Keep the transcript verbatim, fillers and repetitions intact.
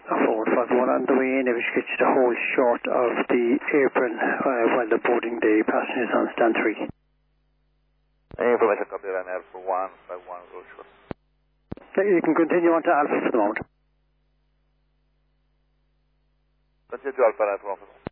Forward five one on the way in, if you should get you to hold short of the apron uh, while they're boarding the passengers on stand three. Information copy on Alpha one five one, go short. Okay, you can continue on to Alpha for the moment. Continue to Alpha nine one.